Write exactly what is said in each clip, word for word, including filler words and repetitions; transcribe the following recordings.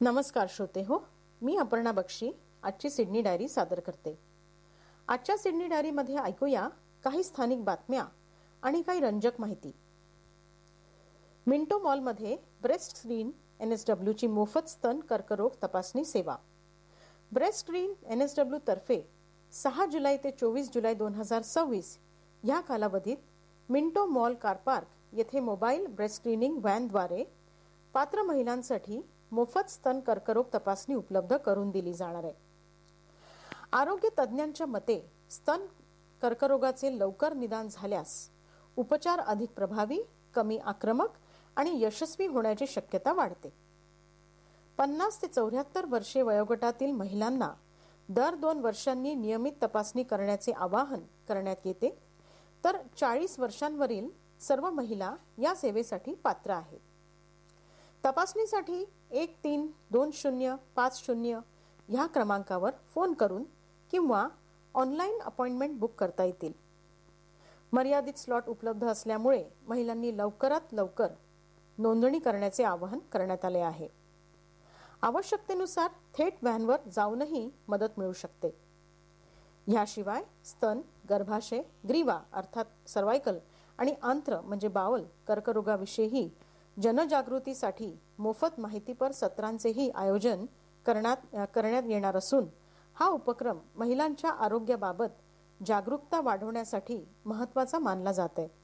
नमस्कार श्रोते हो, मी अपर्णा बक्षी आजची सिडनी डायरी सादर करते. आजच्या सिडनी डायरीमध्ये ऐकूया काही स्थानिक बातम्या आणि काही रंजक माहिती. मिंटो मॉलमध्ये breast screen N S W ची मोफत स्तन कर्करोग तपासणी सेवा. Breast screen N S W तर्फे सहा जुलै ते चोवीस जुलै दोन हजार सव्वीस या कालावधीत मिंटो मॉल कार पार्क येथे मोबाईल ब्रेस्ट स्क्रीनिंग व्हॅनद्वारे पात्र महिलांसाठी मोफत स्तन कर्करोग तपासणी उपलब्ध करून दिली जाणार आहे. आरोग्य तज्ज्ञांच्या मते स्तन कर्करोगाचे लवकर निदान झाल्यास उपचार अधिक प्रभावी, कमी आक्रमक आणि यशस्वी होण्याची शक्यता वाढते. पन्नास ते चौऱ्याहत्तर वर्षे वयोगटातील महिलांना दर दोन वर्षांनी नियमित तपासणी करण्याचे आवाहन करण्यात येते, तर चाळीस वर्षांवरील सर्व महिला या सेवेसाठी पात्र आहेत. तपासणीसाठी एक तीन दोन शून्य पाच शून्य ह्या क्रमांकावर फोन करून किंवा ऑनलाईन अपॉइंटमेंट बुक करता येतील. मर्यादित स्लॉट उपलब्ध असल्यामुळे महिलांनी लवकरात लवकर नोंदणी करण्याचे आवाहन करण्यात आले आहे. आवश्यकतेनुसार थेट व्हॅनवर जाऊनही मदत मिळू शकते. याशिवाय स्तन, गर्भाशय, ग्रीवा अर्थात सर्वायकल आणि आंत्र म्हणजे बावल कर्करोगाविषयी जनजागृतीसाठी मोफत माहितीपर सत्रांचेही आयोजन करण्यात करण्यात येणार असून हा उपक्रम महिलांच्या आरोग्याबाबत जागरूकता वाढवण्यासाठी महत्त्वाचा मानला जात आहे.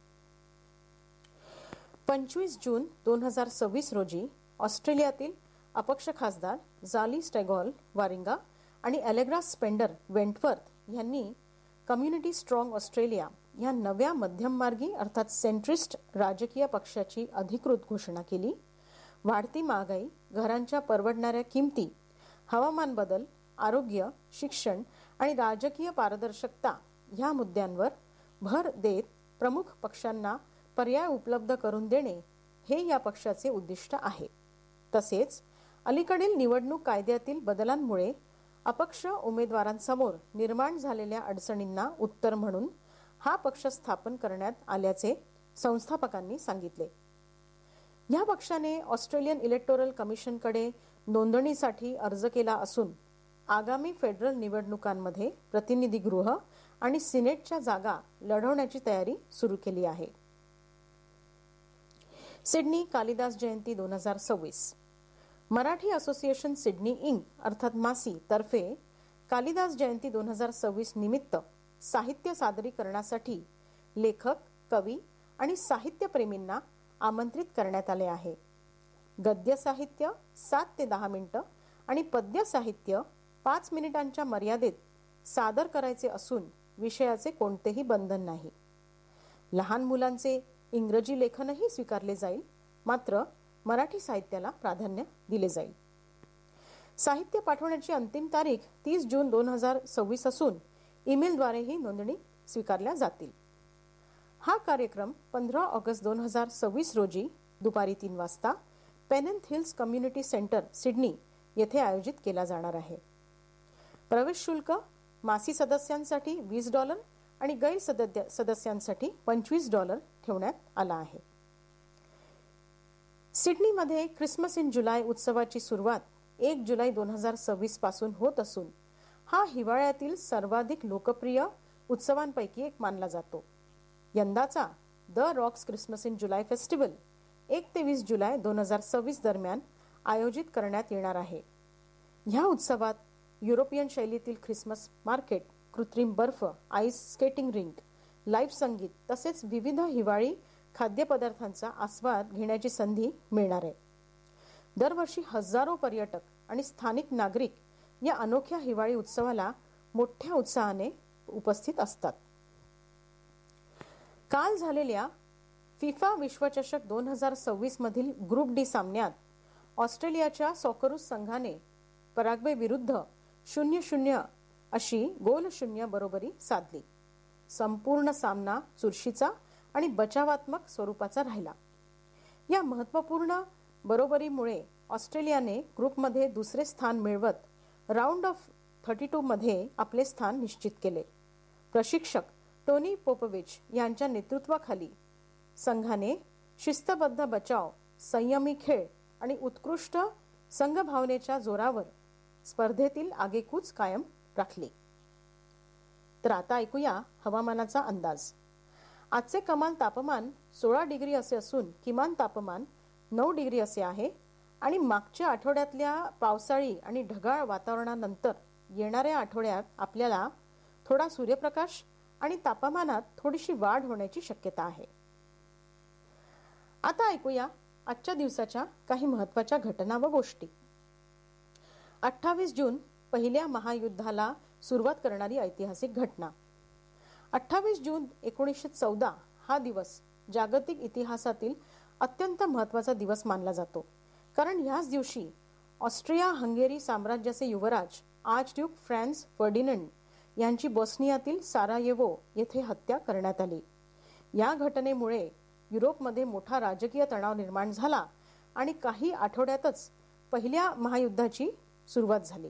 पंचवीस जून दोन हजार सव्वीस रोजी ऑस्ट्रेलियातील अपक्ष खासदार झाली स्टेगॉल वारिंगा आणि एलेग्रा स्पेंडर वेंटवर्थ यांनी कम्युनिटी स्ट्रॉंग ऑस्ट्रेलिया या नव्या मध्यममार्गी अर्थात सेंट्रिस्ट राजकीय पक्षाची अधिकृत घोषणा केली. वाढती महागाई, घरांच्या परवडणाऱ्या किमती, हवामान बदल, आरोग्य, शिक्षण आणि राजकीय पारदर्शकता ह्या मुद्द्यांवर भर देत प्रमुख पक्षांना पर्याय उपलब्ध करून देणे हे या पक्षाचे उद्दिष्ट आहे. तसेच अलीकडील निवडणूक कायद्यातील बदलांमुळे अपक्ष उमेदवारांसमोर निर्माण झालेल्या अडचणींना उत्तर म्हणून हा पक्ष स्थापन करण्यात आल्याचे संस्थापकांनी सांगितले. या पक्षाने ऑस्ट्रेलियन इलेक्टोरल कमिशनकडे नोंदणीसाठी अर्ज केला असून आगामी फेडरल निवडणुकांमध्ये प्रतिनिधीगृह आणि सिनेटच्या जागा लढवण्याची तयारी सुरू केली आहे. सिडनी कालिदास जयंती दोन हजार सव्वीस. मराठी असोसिएशन सिडनी इंक अर्थात मासी तर्फे कालिदास जयंती दोन हजार सव्वीस निमित्त साहित्य सादरीकरणासाठी लेखक, कवी आणि साहित्यप्रेमींना आमंत्रित करण्यात आले आहे. गद्य साहित्य सात ते दहा मिनिटं आणि पद्य साहित्य पाच मिनिटांच्या मर्यादेत सादर करायचे असून विषयाचे कोणतेही बंधन नाही. लहान मुलांचे इंग्रजी लेखनही स्वीकारले जाईल, मात्र मराठी साहित्याला प्राधान्य दिले जाईल. साहित्य पाठवण्याची अंतिम तारीख तीस जून दोन हजार सव्वीस असून ईमेलद्वारेही नोंदणी स्वीकारल्या जातील. हा कार्यक्रम पंधरा ऑगस्ट दोन हजार सव्वीस रोजी दुपारी तीन वाजता पेनेंथ हिल्स कम्युनिटी सेंटर सिडनी येथे आयोजित केला जाणार आहे. प्रवेश शुल्क मासी सदस्यांसाठी वीस डॉलर आणि गैर सदस्यांसाठी पंचवीस डॉलर ठेवण्यात आला आहे. सिडनीमध्ये ख्रिसमस इन जुलै उत्सवाची सुरुवात एक जुलै दोन हजार सव्वीस पासून होत असून हा हिवाळ्यातील सर्वाधिक लोकप्रिय उत्सवांपैकी एक मानला जातो. यंदाचा the Roxx Christmas in July festival एक ते वीस जुलै दोन हजार सव्वीस दरम्यान आयोजित करण्यात येणार आहे. ह्या उत्सवात युरोपियन शैलीतील ख्रिसमस मार्केट, कृत्रिम बर्फ, आईस स्केटिंग रिंक, लाईव्ह संगीत तसेच विविध हिवाळी खाद्यपदार्थांचा आस्वाद घेण्याची संधी मिळणार आहे. दरवर्षी हजारो पर्यटक आणि स्थानिक नागरिक या अनोख्या हिवाळी उत्सवाला मोठ्या उत्साहाने उपस्थित असतात. काल झालेल्या फिफा विश्वचषक दोन हजार सव्वीस मधील ग्रुप डी सामन्यात ऑस्ट्रेलियाच्या सॉकरूस संघाने पराग्वे विरुद्ध शून्य शून्य अशी गोल शून्य बरोबरी साधली. संपूर्ण सामना चुरशीचा आणि बचावात्मक स्वरूपाचा राहिला. या महत्त्वपूर्ण बरोबरीमुळे ऑस्ट्रेलियाने ग्रुपमध्ये दुसरे स्थान मिळवत राऊंड ऑफ थर्टी टू मध्ये आपले स्थान निश्चित केले. प्रशिक्षक टोनी पोपोविच यांच्या नेतृत्वाखाली संघाने शिस्तबद्ध बचाव, संयमी खेळ आणि उत्कृष्ट संघभावनेच्या जोरावर स्पर्धेतील आगेकूच कायम राखली. तर आता ऐकूया हवामानाचा अंदाज. आजचे कमाल तापमान सोळा डिग्री असे असून किमान तापमान नऊ डिग्री असे आहे आणि मागच्या आठवड्यातल्या पावसाळी आणि ढगाळ वातावरणानंतर येणाऱ्या आठवड्यात आपल्याला थोडा सूर्यप्रकाश आणि तापमानात थोडीशी वाढ होण्याची शक्यता आहे. आता ऐकूया आजच्या दिवसाच्या काही महत्त्वाच्या घटना व गोष्टी. अठ्ठावीस जून पहिल्या महायुद्धाला सुरुवात करणारी ऐतिहासिक घटना. अठ्ठावीस जून एकोणीसशे चौदा हा दिवस जागतिक इतिहासातील अत्यंत महत्त्वाचा दिवस मानला जातो, कारण ह्याच दिवशी ऑस्ट्रिया हंगेरी साम्राज्याचे युवराज आर्चड्यूक फ्रान्स फर्डिनंड यांची बॉस्नियातील सारायेवो येथे हत्या करण्यात आली. या घटनेमुळे युरोपमध्ये मोठा राजकीय तणाव निर्माण झाला आणि काही आठवड्यातच पहिल्या महायुद्धाची सुरुवात झाली.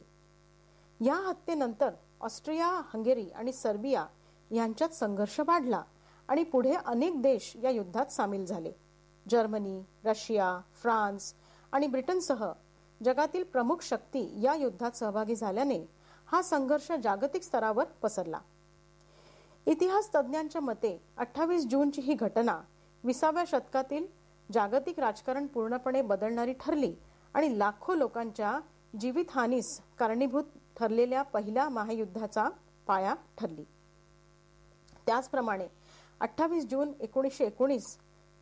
या हत्येनंतर ऑस्ट्रिया हंगेरी आणि सर्बिया यांच्यात संघर्ष वाढला आणि पुढे अनेक देश या युद्धात सामील झाले. जर्मनी, रशिया, फ्रान्स आणि ब्रिटनसह जगातील प्रमुख शक्ती या युद्धात सहभागी झाल्याने हा संघर्ष जागतिक स्तरावर पसरला. इतिहास तज्ञांच्या मते अठ्ठावीस जूनची ही घटना विसाव्या शतकातील जागतिक राजकारण पूर्णपणे बदलणारी ठरली आणि लाखो लोकांच्या जीवितहानीस कारणीभूत ठरलेल्या पहिल्या महायुद्धाचा पाया ठरली. त्याचप्रमाणे अठ्ठावीस जून एकोणीसशे एकोणीस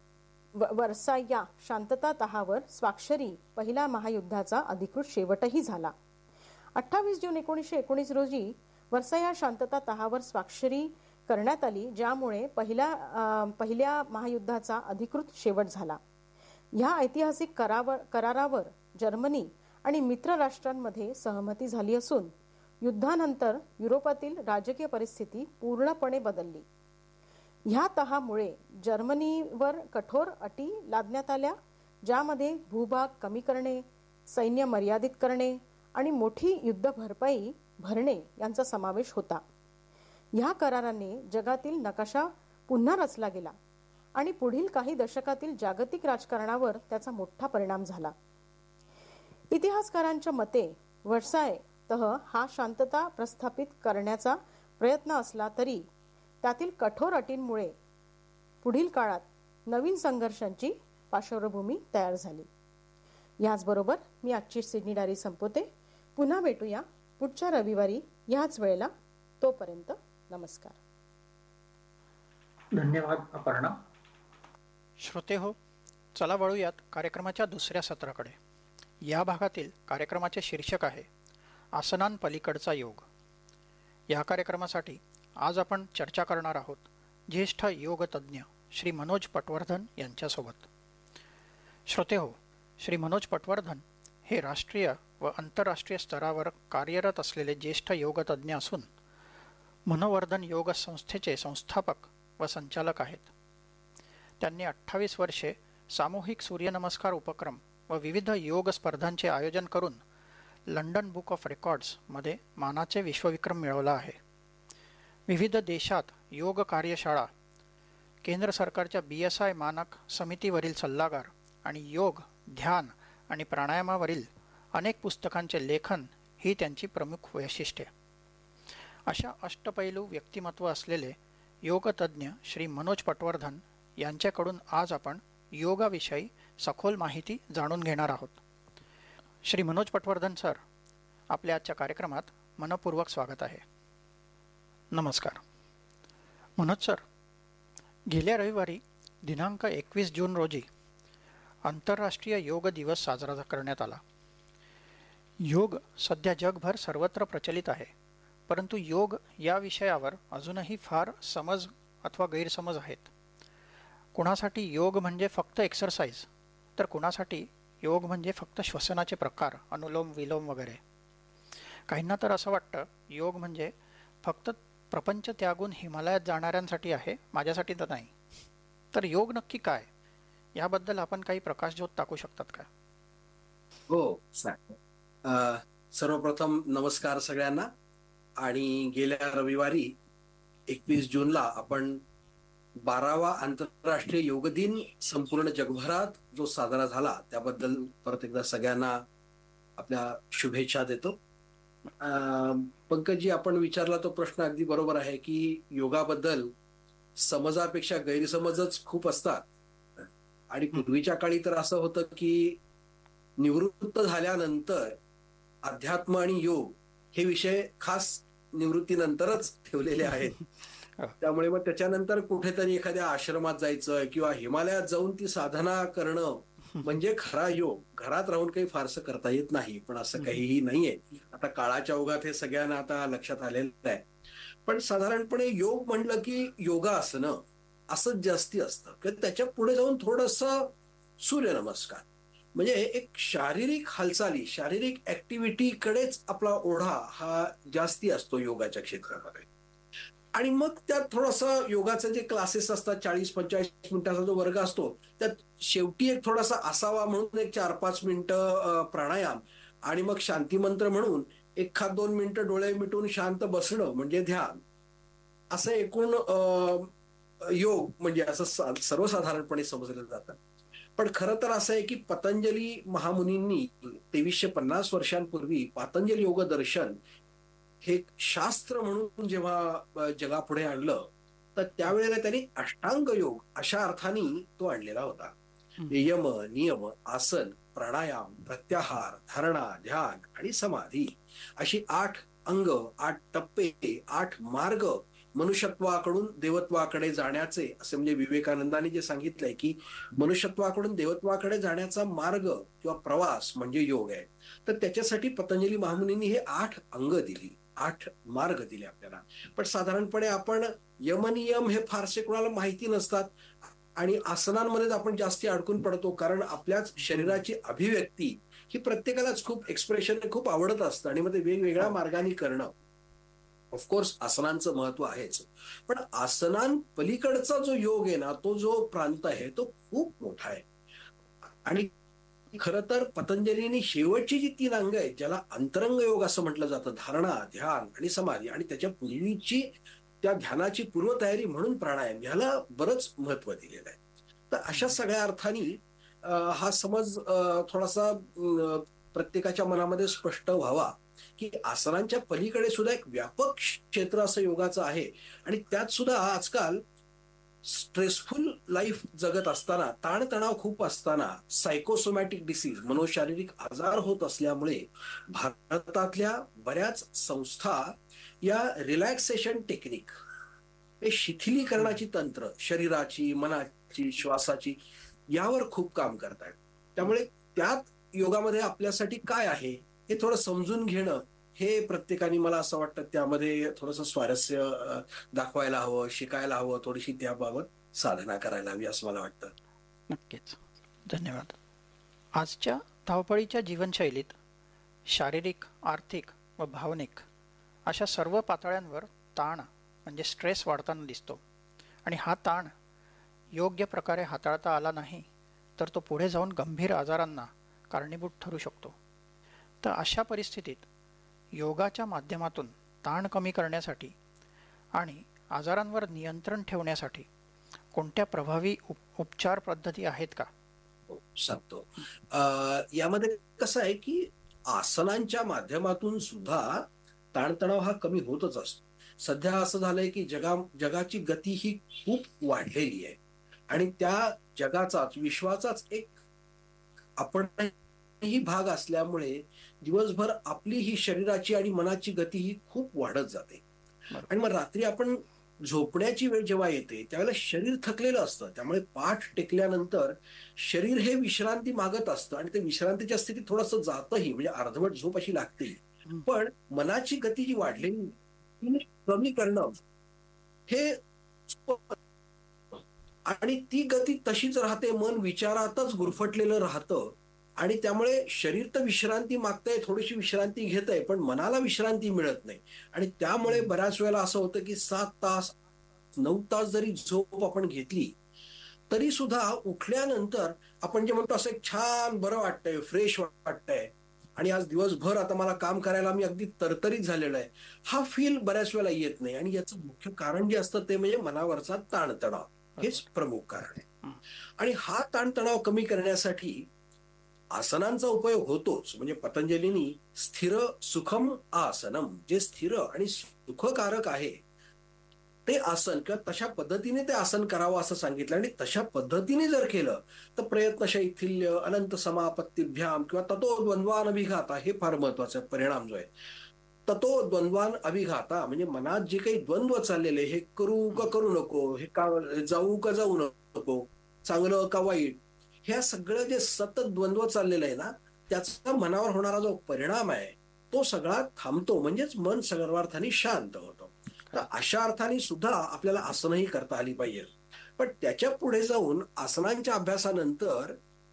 वर्साय या शांतता तहावर स्वाक्षरी पहिल्या महायुद्धाचा अधिकृत शेवटही झाला. अठ्ठावीस जून एकोणीसशे एकोणीस रोजी वर्साय या शांतता तहावर स्वाक्षरी करण्यात आली, ज्यामुळे पहिल्या पहिल्या महायुद्धाचा अधिकृत शेवट झाला. ह्या ऐतिहासिक करावर करारावर जर्मनी आणि मित्र राष्ट्रांमध्ये सहमती झाली असून युद्धानंतर युरोपातील राजकीय परिस्थिती पूर्णपणे बदलली. ह्या तहामुळे जर्मनीवर कठोर अटी लादण्यात आल्या, ज्यामध्ये भूभाग कमी करणे, सैन्य मर्यादित करणे आणि मोठी युद्ध भरपाई भरणे यांचा समावेश होता. ह्या कराराने जगातील नकाशा पुन्हा रचला गेला आणि पुढील काही दशकातील जागतिक राजकारणावर त्याचा मोठा परिणाम झाला. इतिहासकारांच्या मते वर्साय तह हा शांतता प्रस्थापित करण्याचा प्रयत्न असला तरी त्यातील कठोर अटींमुळे पुढील काळात नवीन संघर्षांची पार्श्वभूमी तयार झाली. याचबरोबर मी आजची सिडनी डायरी संपवते. पुन्हा भेटूया पुढच्या रविवारी याच वेळेला. तोपर्यंत नमस्कार. धन्यवाद अपर्णा. श्रोते हो, चला वळूयात कार्यक्रमाच्या दुसऱ्या सत्राकडे. या भागातील कार्यक्रमाचे शीर्षक आहे आसनांपलीकडचा योग. या कार्यक्रमासाठी आज आपण चर्चा करणार आहोत ज्येष्ठ योग तज्ज्ञ श्री मनोज पटवर्धन यांच्यासोबत. श्रोते हो, श्री मनोज पटवर्धन हे राष्ट्रीय व आंतरराष्ट्रीय स्तरावर कार्यरत असलेले ज्येष्ठ योग तज्ज्ञ असून मनोवर्धन योग संस्थेचे संस्थापक व संचालक आहेत. त्यांनी अठ्ठावीस वर्षे सामूहिक सूर्यनमस्कार उपक्रम व विविध योग स्पर्धांचे आयोजन करून लंडन बुक ऑफ रेकॉर्ड्स मध्ये मानाचे विश्वविक्रम मिळवला आहे. विविध देशात योग कार्यशाळा, केंद्र सरकारच्या बी एस आय मानक समितीवरील सल्लागार आणि योग, ध्यान आणि प्राणायामावरील अनेक पुस्तकांचे लेखन ही त्यांची प्रमुख वैशिष्ट्ये. अशा अष्टपैलू व्यक्तिमत्व असलेले योगतज्ञ श्री मनोज पटवर्धन यांच्याकडून आज आपण योगाविषयी सखोल माहिती जाणून घेणार आहोत. श्री मनोज पटवर्धन सर, आपल्या आजच्या कार्यक्रमात मनपूर्वक स्वागत आहे. नमस्कार. मनोज सर, गेल्या रविवारी दिनांक एकवीस जून रोजी आंतरराष्ट्रीय योग दिवस साजरा करण्यात आला. योग सध्या जगभर सर्वत्र प्रचलित आहे, परंतु योग या विषयावर अजूनही फार समज अथवा गैरसमज आहेत. कुणासाठी योग म्हणजे फक्त एक्सरसाइज, तर कुणासाठी योग म्हणजे फक्त श्वसनाचे प्रकार, अनुलोम विलोम वगैरे. काहींना तर असं वाटतं योग म्हणजे फक्त प्रपंच त्यागून हिमालयात जाणाऱ्यांसाठी आहे, माझ्यासाठी तर नाही. तर योग नक्की काय, याबद्दल आपण काही प्रकाशझोत टाकू शकतात का? हो सर. सर्वप्रथम नमस्कार सगळ्यांना. आणि गेल्या रविवारी एकवीस जूनला आपण बारावा आंतरराष्ट्रीय योग दिन संपूर्ण जगभरात जो साजरा झाला त्याबद्दल परत एकदा सगळ्यांना आपल्या शुभेच्छा देतो. पंकजी, आपण विचारला तो प्रश्न अगदी बरोबर आहे की योगाबद्दल समजापेक्षा गैरसमजच खूप असतात. आणि पूर्वीच्या काळी तर असं होतं की निवृत्त झाल्यानंतर अध्यात्म आणि योग हे विषय खास निवृत्तीनंतरच ठेवलेले आहेत. त्यामुळे मग त्याच्यानंतर कुठेतरी एखाद्या आश्रमात जायचं किंवा हिमालयात जाऊन ती साधना करणं म्हणजे खरा योग. घरात राहून काही फारसं करता येत नाही, पण असं काहीही नाहीये. आता काळाच्या ओघात हे सगळ्यांना आता लक्षात आलेलं आहे. पण साधारणपणे योग म्हणलं की योगासनं असंच जास्ती असतं, की त्याच्या पुढे जाऊन थोडंसं सूर्यनमस्कार म्हणजे एक शारीरिक हालचाली, शारीरिक ऍक्टिव्हिटीकडेच आपला ओढा हा जास्ती असतो योगाच्या क्षेत्रामध्ये. आणि मग त्यात थोडंसं योगाचे जे क्लासेस असतात, चाळीस पंचेचाळीस मिनिटाचा जो वर्ग असतो, त्यात शेवटी एक थोडासा असावा म्हणून एक चार पाच मिनिटं प्राणायाम आणि मग शांती मंत्र म्हणून एखाद दोन मिनिटं डोळे मिटून शांत बसणं म्हणजे ध्यान, असं एकूण योग म्हणजे असं सर्वसाधारणपणे समजलं जातं. पण खरं तर असं आहे की पतंजली महामुनींनी तेवीसशे पन्नास वर्षांपूर्वी पातंजली योग दर्शन हे शास्त्र म्हणून जेव्हा जगापुढे आणलं, तर त्यावेळेला त्यांनी अष्टांग योग अशा अर्थाने तो आणलेला होता. यम, नियम, आसन, प्राणायाम, प्रत्याहार, धारणा, ध्यान आणि समाधी अशी आठ अंग, आठ टप्पे, आठ मार्ग मनुष्यत्वाकडून देवत्वाकडे जाण्याचे, असे म्हणजे विवेकानंदांनी जे सांगितलंय की मनुष्यत्वाकडून देवत्वाकडे जाण्याचा मार्ग किंवा प्रवास म्हणजे योग आहे. तर त्याच्यासाठी पतंजली महामुनींनी हे आठ अंग दिली, आठ मार्ग दिले आपल्याला. पण साधारणपणे आपण यमनियम हे फारसे कोणाला माहिती नसतात आणि आसनांमध्येच आपण जास्ती अडकून पडतो, कारण आपल्याच शरीराची अभिव्यक्ती ही प्रत्येकालाच खूप एक्सप्रेशन खूप आवडत असतं आणि मग ते वेगवेगळ्या मार्गाने करणं. ऑफकोर्स आसनांचं महत्व आहेच, पण आसनांपलीकडचा जो योग आहे ना, तो जो प्रांत आहे तो खूप मोठा आहे. आणि खरं तर पतंजलींनी शेवटची जी तीन अंग आहेत, ज्याला अंतरंग योग असं म्हटलं जातं, धारणा, ध्यान आणि समाधी, आणि त्याच्या पूर्वीची त्या ध्यानाची पूर्वतयारी म्हणून प्राणायाम, ह्याला बरंच महत्व दिलेलं आहे. तर अशा सगळ्या अर्थाने हा समज थोडासा प्रत्येकाच्या मनामध्ये स्पष्ट व्हावा की आसनांच्या पलीकडे सुद्धा एक व्यापक क्षेत्र असं योगाचं आहे. आणि त्यात सुद्धा आजकाल स्ट्रेसफुल लाईफ जगत असताना, ताणतणाव खूप असताना, सायकोसोमॅटिक डिसीज, मनोशारीरिक आजार होत असल्यामुळे भारतातल्या बऱ्याच संस्था या रिलॅक्सेशन टेक्निक, हे शिथिलीकरणाची तंत्र, शरीराची, मनाची, श्वासाची, यावर खूप काम करतात. त्यामुळे त्यात योगामध्ये आपल्यासाठी काय आहे हे थोडं समजून घेणं, हे प्रत्येकाने, मला असं वाटतं, त्यामध्ये थोडंसं स्वारस्य दाखवायला हवं, शिकायला हवं, थोडीशी त्याबाबत साधना करायला हवी असं मला वाटतं. नक्कीच, धन्यवाद. आजच्या धावपळीच्या जीवनशैलीत शारीरिक, आर्थिक व भावनिक अशा सर्व पातळ्यांवर ताण म्हणजे स्ट्रेस वाढताना दिसतो. आणि हा ताण योग्य प्रकारे हाताळता आला नाही तर तो पुढे जाऊन गंभीर आजारांना कारणीभूत ठरू शकतो. तर अशा परिस्थितीत योगाच्या माध्यमातून ताण कमी करण्यासाठी आणि आजारांवर नियंत्रण ठेवण्यासाठी कोणत्या प्रभावी उपचार पद्धती आहेत का? सांगतो. यामध्ये कसं आहे की आसनांच्या माध्यमातून सुद्धा ताणतणाव हा कमी होतच असतो. सध्या असं झालंय की जगा जगाची गती ही खूप वाढलेली आहे आणि त्या जगाचाच, विश्वाचाच एक आपण ही भाग असल्यामुळे दिवसभर आपली ही शरीराची आणि मनाची गती ही खूप वाढत जाते. आणि मग रात्री आपण झोपण्याची वेळ जेव्हा येते त्यावेळेला शरीर थकलेलं असतं, त्यामुळे पाठ टेकल्यानंतर शरीर हे विश्रांती मागत असतं आणि ते विश्रांतीच्या स्थितीत थोडंसं जातही, म्हणजे अर्धवट झोप अशी लागते. पण मनाची गती जी वाढलेली ती कमी करणं हे, आणि ती गती तशीच राहते, मन विचारातच गुरफटलेलं राहतं आणि त्यामुळे शरीर तर विश्रांती मागतंय, थोडीशी विश्रांती घेत आहे, पण मनाला विश्रांती मिळत नाही. आणि त्यामुळे बऱ्याच वेळेला असं होतं की सात तास नऊ तास जरी झोप आपण घेतली तरी सुद्धा उठल्यानंतर आपण जे म्हणतो असं एक छान बरं वाटतंय, फ्रेश वाटतंय आणि आज दिवसभर आता मला काम करायला मी अगदी तरतरीत झालेलो आहे, हा फील बऱ्याच वेळेला येत नाही. आणि याचं मुख्य कारण जे असतं ते म्हणजे मनावरचा ताणतणाव, हेच प्रमुख कारण आहे. आणि हा ताणतणाव कमी करण्यासाठी आसनांचा उपयोग होतोच. म्हणजे पतंजलीनी स्थिर सुखम आसनम, जे स्थिर आणि सुखकारक आहे ते आसन किंवा तशा पद्धतीने ते आसन करावं असं सांगितलं. आणि तशा पद्धतीने जर केलं तर प्रयत्न शैथिल्य अनंत समापत्तीभ्याम किंवा ततो द्वंद्वान अभिघाता, हे फार महत्वाचा परिणाम जो आहे. ततो द्वंद्वान अभिघाता म्हणजे मनात जे काही द्वंद्व चाललेले, हे करू का करू नको, हे का जाऊ का जाऊ नको, चांगलं का वाईट, ह्या सगळं जे सतत द्वंद्व चाललेलं आहे ना, त्याचा मनावर होणारा जो परिणाम आहे तो सगळा थांबतो. म्हणजेच मन सर्वार्थाने शांत होतं. तर अशा अर्थाने सुद्धा आपल्याला आसनही करता आली पाहिजे. पण त्याच्या पुढे जाऊन आसनांच्या अभ्यासानंतर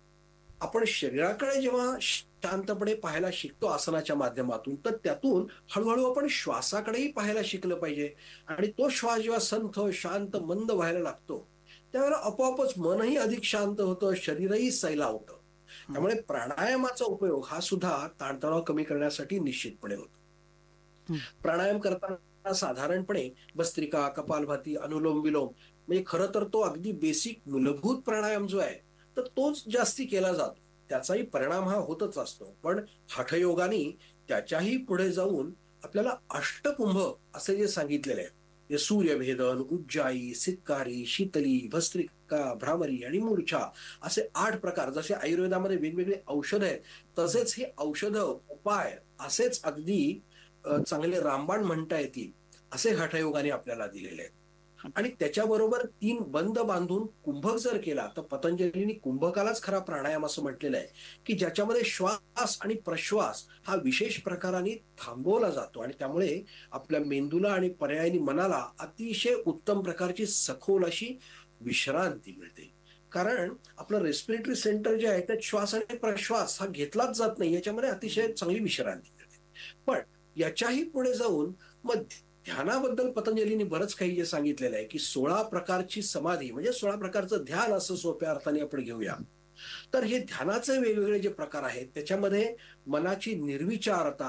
आपण शरीराकडे जेव्हा शांतपणे पाहायला शिकतो आसनाच्या माध्यमातून, तर त्यातून हळूहळू आपण श्वासाकडेही पाहायला शिकलं पाहिजे. आणि तो श्वास जेव्हा संथ शांत मंद व्हायला लागतो त्यावेळेला आपोआपच मनही अधिक शांत होतं, शरीरही सैलावतं. त्यामुळे प्राणायामाचा उपयोग हा सुद्धा ताणतणाव कमी करण्यासाठी निश्चितपणे होतो. प्राणायाम करताना साधारणपणे भस्त्रिका, कपालभाती, अनुलोम विलोम, म्हणजे खरं तर तो अगदी बेसिक मूलभूत प्राणायाम जो आहे तर तोच जास्ती केला जातो. त्याचाही परिणाम हा होतच असतो. पण हठयोगाने त्याच्याही पुढे जाऊन आपल्याला अष्टकुंभ असे जे सांगितलेले आहे, जे सूर्यभेदन, उज्जाई, सितकारी, शीतली, भस्त्रिका, भ्रामरी आणि मूर्छा, असे आठ प्रकार. जसे आयुर्वेदामध्ये वेगवेगळे औषध आहेत तसेच हे औषध उपाय असेच अगदी चांगले रामबाण म्हणता येतील असे हठयोगाने आपल्याला दिलेले आहेत. आणि त्याच्याबरोबर तीन बंद बांधून कुंभक जर केला तर पतंजलीने कुंभकालाच खरा प्राणायाम असं म्हटलेलं आहे, की ज्याच्यामध्ये श्वास आणि प्रश्वास हा विशेष प्रकाराने थांबवला जातो. आणि त्यामुळे आपल्या मेंदूला आणि पर्यायाने मनाला अतिशय उत्तम प्रकारची सखोल अशी विश्रांती मिळते. कारण आपलं रेस्पिरेटरी सेंटर जे आहे त्यात श्वास आणि प्रश्वास हा घेतलाच जात नाही, याच्यामध्ये अतिशय चांगली विश्रांती मिळते. पण याच्याही पुढे जाऊन मग ध्यानाबद्दल पतंजलीने बरंच काही जे सांगितलेलं आहे, की सोळा प्रकारची समाधी म्हणजे सोळा प्रकारचं ध्यान असं सोप्या अर्थाने आपण घेऊया. तर हे ध्यानाचे वेगवेगळे जे प्रकार आहेत त्याच्यामध्ये मनाची निर्विचारता,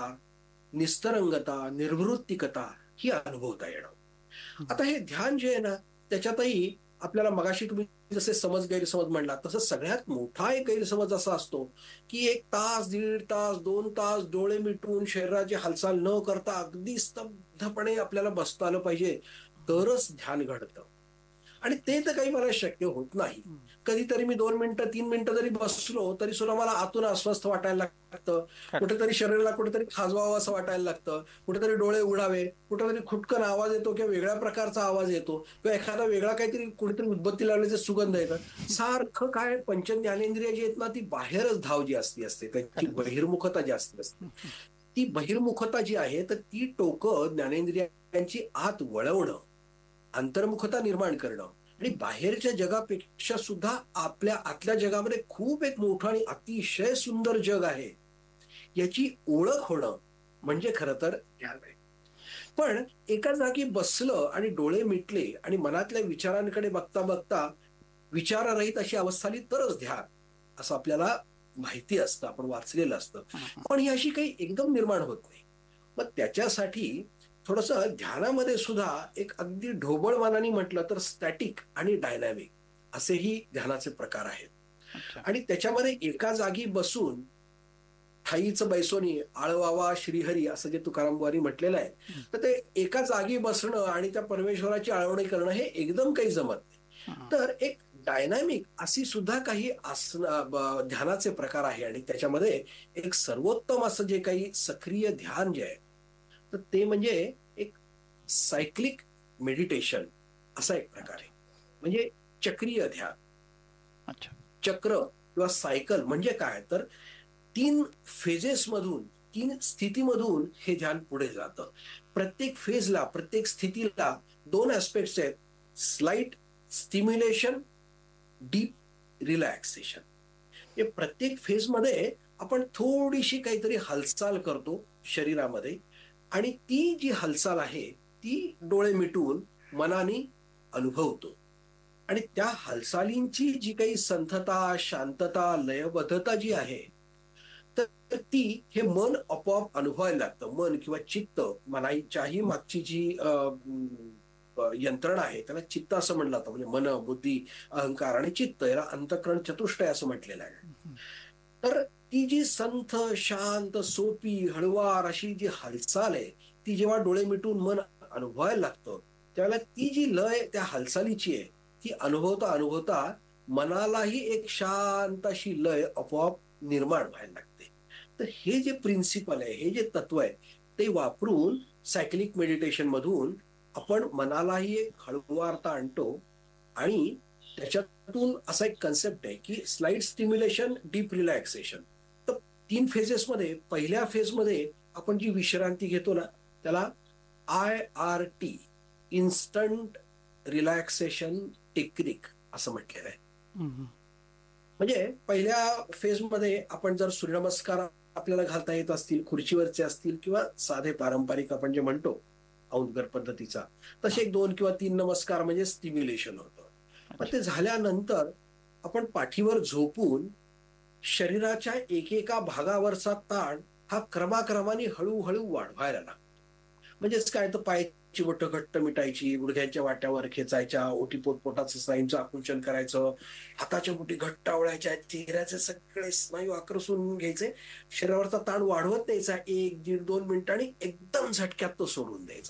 निस्तरंगता, निर्वृत्तिकता ही अनुभवता येणं. आता हे ध्यान जे आहे ना त्याच्यातही आपल्याला मगाशी तुम्ही जसे समज गैरसमज म्हणला तसं सगळ्यात मोठा एक गैरसमज असा असतो की एक तास दीड तास दोन तास डोळे मिटून शरीराची हालचाल न करता अगदी स्तब्धपणे आपल्याला बसता आलं पाहिजे तरच ध्यान घडतं. आणि ते तर काही मला शक्य होत नाही. कधीतरी मी दोन मिनिटं तीन मिनिटं जरी बसलो तरी सुद्धा मला आतून अस्वस्थ वाटायला लागतं, कुठेतरी शरीराला कुठेतरी खाजवावं असं वाटायला लागतं, कुठेतरी डोळे उघडावे, कुठेतरी खुटकन आवाज येतो किंवा वेगळ्या प्रकारचा आवाज येतो किंवा एखादा वेगळा काहीतरी कुठेतरी उदबत्ती लावल्याचे सुगंध येतात. सारखं काय पंच ज्ञानेंद्रिय जी आहेत ना ती बाहेरच धाव जी असती असते, त्यांची बहिर्मुखता जास्त असते. ती बहिर्मुखता जी आहे तर ती टोकं ज्ञानेंद्रियांची आत वळवणं, अंतर्मुखता निर्माण करणं आणि बाहेरच्या जगापेक्षा सुद्धा आपल्या आतल्या जगामध्ये खूप एक मोठं आणि अतिशय सुंदर जग आहे याची ओळख होणं म्हणजे खरं तर ध्यान आहे. पण एका जागी बसलं आणि डोळे मिटले आणि मनातल्या विचारांकडे बघता बघता विचाररहित अशी अवस्था आली तरच ध्यान असं आपल्याला माहिती असतं, आपण वाचलेलं असतं. पण ही अशी काही एकदम निर्माण होत नाही. मग त्याच्यासाठी थोडस ध्यानामध्ये सुद्धा एक अगदी ढोबळ मानाने म्हटलं तर स्टॅटिक आणि डायनॅमिक असेही ध्यानाचे प्रकार आहेत. आणि त्याच्यामध्ये एका जागी बसून ठाईचं बैसोनी आळवावा श्रीहरी असं जे तुकाराम बुवांनी म्हटलेलं आहे, तर ते एका जागी बसणं आणि त्या परमेश्वराची आळवणी करणं हे एकदम काही जमत नाही. तर एक डायनॅमिक अशी सुद्धा काही आसन ध्यानाचे प्रकार आहे. आणि त्याच्यामध्ये एक सर्वोत्तम असं जे काही सक्रिय ध्यान जे आहे तर ते म्हणजे एक सायक्लिक मेडिटेशन असा एक प्रकार आहे. म्हणजे चक्रीय ध्यान. चक्र किंवा सायकल म्हणजे काय तर तीन फेजेस मधून तीन स्थितीमधून हे ध्यान पुढे जातं. प्रत्येक फेजला प्रत्येक स्थितीला दोन ऍस्पेक्ट्स आहेत, स्लाइट स्टिम्युलेशन, डीप रिलॅक्सेशन. हे प्रत्येक फेजमध्ये आपण थोडीशी काहीतरी हालचाल करतो शरीरामध्ये आणि ती जी हालचाल आहे ती डोळे मिटून मनाने अनुभवतो. आणि त्या हालचालींची जी काही संथता, शांतता, लयबद्धता जी आहे तर ती हे मन आपोआप अनुभवायला लागतं. मन किंवा चित्त, मनाच्याही मागची जी यंत्रणा आहे त्याला चित्त असं म्हणलं जातं. म्हणजे मन, बुद्धी, अहंकार आणि चित्त याला अंतःकरण चतुष्टय असं म्हटलेलं आहे. तर ती जी संथ, शांत, सोपी, हळुवार अशी जी हालचाल आहे, ती जेव्हा डोळे मिटून मन अनुभवायला लागतं, त्यावेळेला ती जी लय त्या हालचालीची आहे, ती अनुभवता अनुभवता मनालाही एक शांत अशी लय आपोआप निर्माण व्हायला लागते. तर हे जे प्रिन्सिपल आहे, हे जे तत्व आहे, ते वापरून सायक्लिक मेडिटेशन मधून आपण मनालाही एक हळुवारता आणतो आणि त्याच्यातून असा एक कन्सेप्ट आहे की स्लाइड स्टिम्युलेशन, डीप रिलॅक्सेशन. तर तीन फेजेसमध्ये पहिल्या फेजमध्ये आपण जी विश्रांती घेतो ना, त्याला I R T, instant relaxation technique असं म्हटलेलं आहे. म्हणजे पहिल्या फेजमध्ये आपण जर सूर्यनमस्कार आपल्याला घालता येत असतील, खुर्चीवरचे असतील किंवा साधे पारंपरिक आपण जे म्हणतो औंधकर पद्धतीचा, तसे एक दोन किंवा तीन नमस्कार म्हणजे स्टिम्युलेशन होतं. पण ते झाल्यानंतर आपण पाठीवर झोपून शरीराच्या एकेका भागावरचा ताण हा क्रमाक्रमाने हळूहळू वाढवायला लागतो. म्हणजेच काय, तर पायाची बोटं घट्ट मिटायची, गुडघ्यांच्या वाट्यावर खेचायच्या, ओटीपोट पोटाचं स्नायूंचं आकुंचन करायचं, हाताच्या बोटी घट्ट आवळायच्या, चेहऱ्याचे सगळे स्नायू आकर्षून घ्यायचे, शरीरावरचा ताण वाढवत द्यायचा, एक दीड दोन मिनिटांनी एकदम झटक्यात तो सोडून द्यायचा.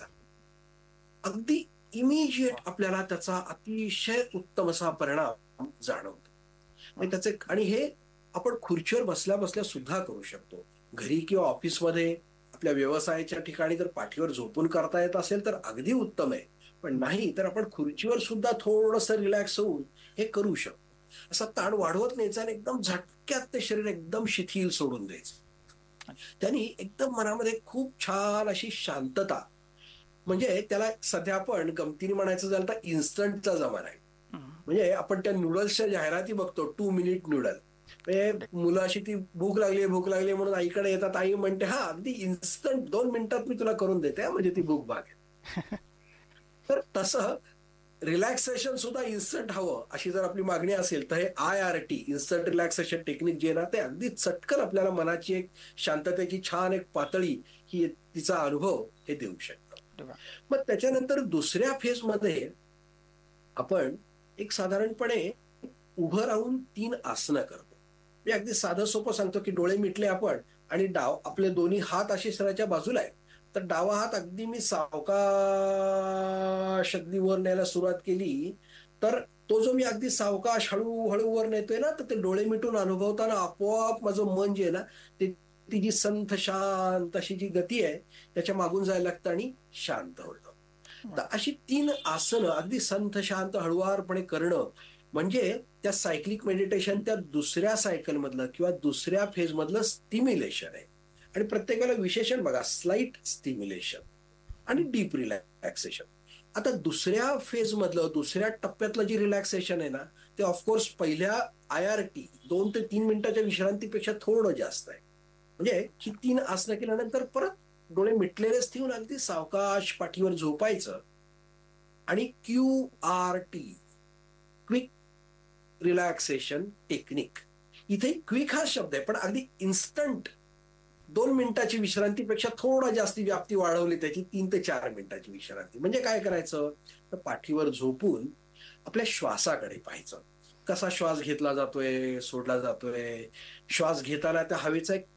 अगदी इमिजिएट आपल्याला त्याचा अतिशय उत्तम असा परिणाम जाणवतो. त्याचे आणि हे आपण खुर्चीवर बसल्या बसल्या सुद्धा करू शकतो. घरी किंवा ऑफिसमध्ये आपल्या व्यवसायाच्या ठिकाणी जर पाठीवर झोपून करता येत असेल तर अगदी उत्तम आहे, पण नाही तर आपण खुर्चीवर सुद्धा थोडंसं रिलॅक्स होऊन हे करू शकतो. असा ताण वाढवत न्यायचा आणि एकदम झटक्यात ते शरीर एकदम शिथिल सोडून द्यायचं. त्यांनी एकदम मनामध्ये खूप छान अशी शांतता, म्हणजे त्याला सध्या आपण गमतीने म्हणायचं झालं तर इन्स्टंटचा जमाना आहे. म्हणजे आपण त्या नूडल्सच्या जाहिराती बघतो, टू मिनिट नूडल. म्हणजे मुलं अशी ती भूक लागली भूक लागली म्हणून आईकडे येतात, आई म्हणते हा अगदी इन्स्टंट दोन मिनिटात मी तुला करून देते, म्हणजे ती भूक भागेल. तर तसं रिलॅक्सेशन सुद्धा इन्स्टंट हवं अशी जर आपली मागणी असेल तर हे I R T, instant relaxation technique जे ना, ते अगदी चटकन आपल्याला मनाची एक शांततेची छान एक पातळी ही तिचा अनुभव हे देऊ शकतो. मग त्याच्यानंतर दुसऱ्या फेज मध्ये आपण एक साधारणपणे उभं राहून तीन आसनं करतो. मी अगदी साधं सोपं सांगतो की डोळे मिटले आपण आणि डाव आपले दोन्ही हात असे शरीराच्या बाजूला आहे, तर डावा हात अगदी मी सावकाश अगदी वर न्यायला सुरुवात केली, तर तो जो मी अगदी सावकाश हळूहळू वर नेतोय ना, तर ते डोळे मिटून अनुभवताना आपोआप माझं मन जे आहे ना, ते ती जी संथ शांत अशी जी गती आहे त्याच्या मागून जायला लागतं आणि शांत होतं. तर अशी तीन आसनं अगदी संथ शांत हळुवारपणे करणं म्हणजे त्या सायक्लिक मेडिटेशन त्या दुसऱ्या सायकल मधलं किंवा दुसऱ्या फेज मधलं स्टिम्युलेशन आहे. आणि प्रत्येकाला विशेषण बघा, स्लाइट स्टिम्युलेशन आणि डीप रिलॅक्सेशन. आता दुसऱ्या फेज मधलं दुसऱ्या टप्प्यातलं जे रिलॅक्सेशन आहे ना, ते ऑफकोर्स पहिल्या आय आर टी दोन ते तीन मिनिटाच्या विश्रांतीपेक्षा थोडं जास्त आहे. म्हणजे ही तीन आसनं केल्यानंतर परत डोळे मिटलेलेच ठेवून अगदी सावकाश पाठीवर झोपायचं आणि Q R T, quick relaxation technique. इथे क्विक हा शब्द आहे, पण अगदी इन्स्टंट दोन मिनिटाची विश्रांतीपेक्षा थोडा जास्ती व्याप्ती वाढवली त्याची, तीन ते चार मिनिटाची विश्रांती. म्हणजे काय करायचं, तर पाठीवर झोपून आपल्या श्वासाकडे पाहायचं. कसा श्वास घेतला जातोय, सोडला जातोय. श्वास घेताना त्या हवेचा एक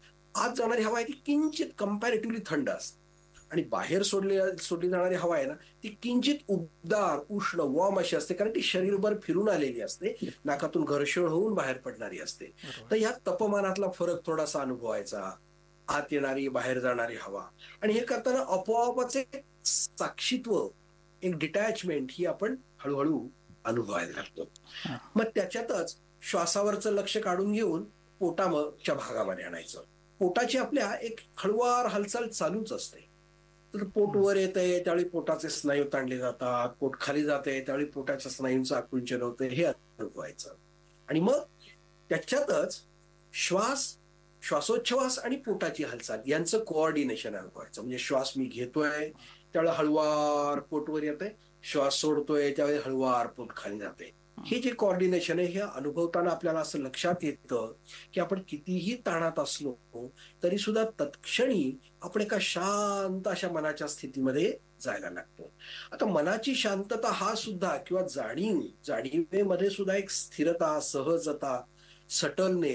आत जाणारी हवा आहे ती किंचित कम्पॅरेटिव्हली थंड असते आणि बाहेर सोडली सोडली जाणारी हवा आहे ना, ती किंचित उबदार, उष्ण, वॉर्म अशी असते, कारण ती शरीरभर फिरून आलेली असते, नाकातून घर्षण होऊन बाहेर पडणारी असते. तर या तापमानातला फरक थोडासा अनुभवायचा, आत येणारी बाहेर जाणारी हवा. आणि हे करताना आपोआपच एक साक्षीत्व, एक डिटॅचमेंट ही आपण हळूहळू अनुभवायला लागतो. मग त्याच्यातच श्वासावरचं लक्ष काढून घेऊन पोटाच्या भागामध्ये आणायचं. पोटाची आपल्या एक हळुवार हालचाल चालूच असते. तर पोट वर येत आहे त्यावेळी पोटाचे स्नायू ताणले जातात, पोट खाली जाते त्यावेळी पोटाच्या स्नायूंचं आकुंचन होतं, हे अनुभवायचं. आणि मग त्याच्यातच श्वास, श्वासोच्छवास आणि पोटाची हालचाल यांचं कोऑर्डिनेशन अनुभवायचं. म्हणजे श्वास मी घेतोय त्यावेळी हळुवार पोटवर येते, श्वास सोडतोय त्यावेळी हळुवार पोट खाली जाते. हे जे कोऑर्डिनेशन आहे हे अनुभवताना आपल्याला असं लक्षात येतं की आपण कितीही ताणात असलो तरी सुद्धा तत्क्षणी आपण एका शांत अशा मनाच्या स्थितीमध्ये जायला लागतो. आता मनाची शांतता हा सुद्धा किंवा जाणीव, जाणीवेमध्ये सुद्धा एक स्थिरता, सहजता, सटलनेस